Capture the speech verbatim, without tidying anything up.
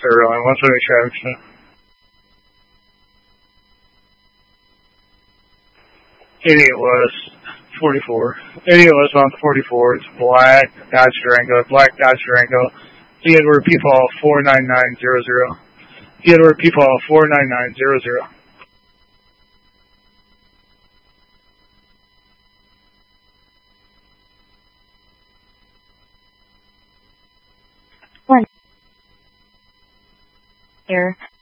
zero and one seventy Travis. Idiot was forty-four. Idiot was on forty-four. It's black Dodge Durango. Black Dodge Durango. Theodore People four nine nine zero zero. Theodore People four nine nine zero zero. One. Here.